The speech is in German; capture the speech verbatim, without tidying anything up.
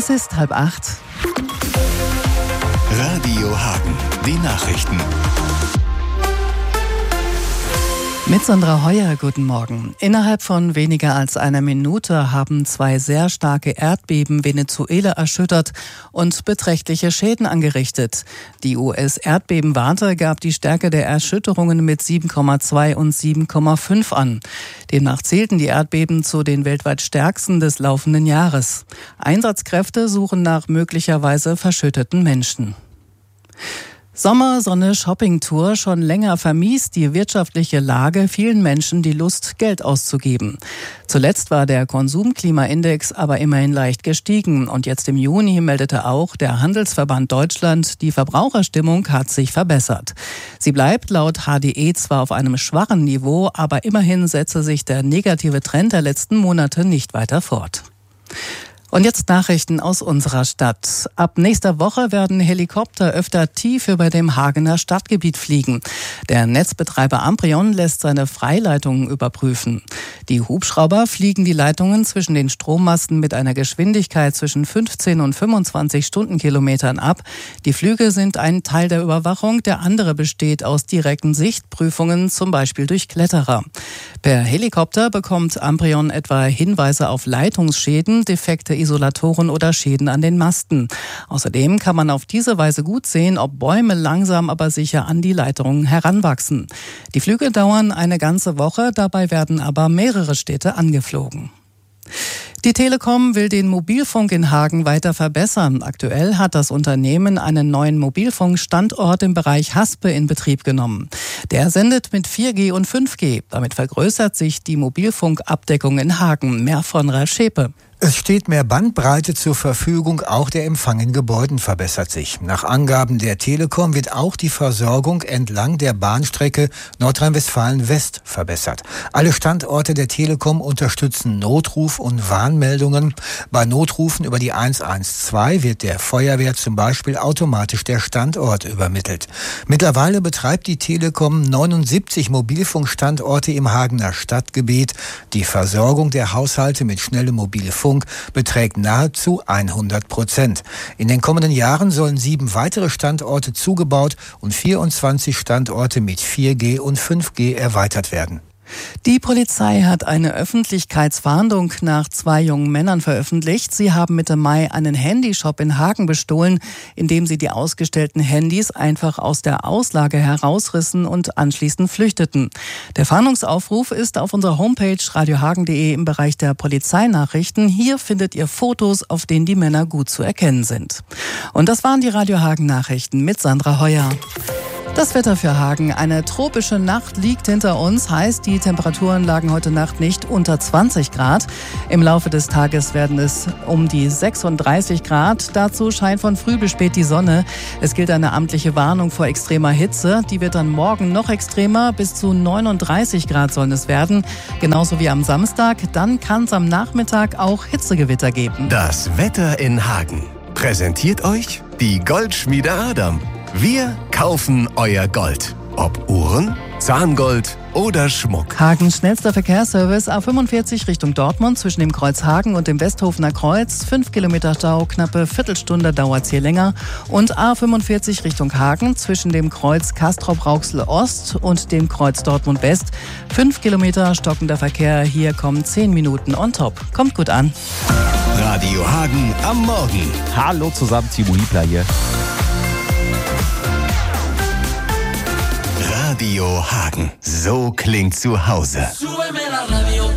Es ist halb acht. Radio Hagen, die Nachrichten. Mit Sandra Heuer, guten Morgen. Innerhalb von weniger als einer Minute haben zwei sehr starke Erdbeben Venezuela erschüttert und beträchtliche Schäden angerichtet. Die U S-Erdbebenwarte gab die Stärke der Erschütterungen mit sieben Komma zwei und sieben Komma fünf an. Demnach zählten die Erdbeben zu den weltweit stärksten des laufenden Jahres. Einsatzkräfte suchen nach möglicherweise verschütteten Menschen. Sommer, Sonne, Shoppingtour. Schon länger vermiest die wirtschaftliche Lage vielen Menschen die Lust, Geld auszugeben. Zuletzt war der Konsumklimaindex aber immerhin leicht gestiegen. Und jetzt im Juni meldete auch der Handelsverband Deutschland, die Verbraucherstimmung hat sich verbessert. Sie bleibt laut H D E zwar auf einem schwachen Niveau, aber immerhin setze sich der negative Trend der letzten Monate nicht weiter fort. Und jetzt Nachrichten aus unserer Stadt. Ab nächster Woche werden Helikopter öfter tief über dem Hagener Stadtgebiet fliegen. Der Netzbetreiber Amprion lässt seine Freileitungen überprüfen. Die Hubschrauber fliegen die Leitungen zwischen den Strommasten mit einer Geschwindigkeit zwischen fünfzehn und fünfundzwanzig Stundenkilometern ab. Die Flüge sind ein Teil der Überwachung, der andere besteht aus direkten Sichtprüfungen, zum Beispiel durch Kletterer. Per Helikopter bekommt Amprion etwa Hinweise auf Leitungsschäden, defekte Isolatoren oder Schäden an den Masten. Außerdem kann man auf diese Weise gut sehen, ob Bäume langsam aber sicher an die Leitungen heranwachsen. Die Flüge dauern eine ganze Woche, dabei werden aber mehrere Städte angeflogen. Die Telekom will den Mobilfunk in Hagen weiter verbessern. Aktuell hat das Unternehmen einen neuen Mobilfunkstandort im Bereich Haspe in Betrieb genommen. Der sendet mit vier G und fünf G. Damit vergrößert sich die Mobilfunkabdeckung in Hagen. Mehr von Ralf Schepe. Es steht mehr Bandbreite zur Verfügung, auch der Empfang in Gebäuden verbessert sich. Nach Angaben der Telekom wird auch die Versorgung entlang der Bahnstrecke Nordrhein-Westfalen-West verbessert. Alle Standorte der Telekom unterstützen Notruf- und Warnmeldungen. Bei Notrufen über die eins eins zwei wird der Feuerwehr zum Beispiel automatisch der Standort übermittelt. Mittlerweile betreibt die Telekom neunundsiebzig Mobilfunkstandorte im Hagener Stadtgebiet. Die Versorgung der Haushalte mit schnellem Mobilfunk beträgt nahezu hundert Prozent. In den kommenden Jahren sollen sieben weitere Standorte zugebaut und vierundzwanzig Standorte mit vier G und fünf G erweitert werden. Die Polizei hat eine Öffentlichkeitsfahndung nach zwei jungen Männern veröffentlicht. Sie haben Mitte Mai einen Handyshop in Hagen bestohlen, indem sie die ausgestellten Handys einfach aus der Auslage herausrissen und anschließend flüchteten. Der Fahndungsaufruf ist auf unserer Homepage radiohagen punkt de im Bereich der Polizeinachrichten. Hier findet ihr Fotos, auf denen die Männer gut zu erkennen sind. Und das waren die Radio Hagen Nachrichten mit Sandra Heuer. Das Wetter für Hagen. Eine tropische Nacht liegt hinter uns, heißt, die Temperaturen lagen heute Nacht nicht unter zwanzig Grad. Im Laufe des Tages werden es um die sechsunddreißig Grad. Dazu scheint von früh bis spät die Sonne. Es gilt eine amtliche Warnung vor extremer Hitze. Die wird dann morgen noch extremer. Bis zu neununddreißig Grad sollen es werden. Genauso wie am Samstag. Dann kann es am Nachmittag auch Hitzegewitter geben. Das Wetter in Hagen präsentiert euch die Goldschmiede Adam. Wir kaufen euer Gold. Ob Uhren, Zahngold oder Schmuck. Hagens schnellster Verkehrsservice A fünfundvierzig Richtung Dortmund zwischen dem Kreuz Hagen und dem Westhofener Kreuz. Fünf Kilometer Stau, knappe Viertelstunde dauert es hier länger. Und A fünfundvierzig Richtung Hagen zwischen dem Kreuz Castrop-Rauxel Ost und dem Kreuz Dortmund West. Fünf Kilometer stockender Verkehr. Hier kommen zehn Minuten on top. Kommt gut an. Radio Hagen am Morgen. Hallo zusammen, Timo Hiebler hier. Radio Hagen. So klingt zu Hause. Súbeme la radio.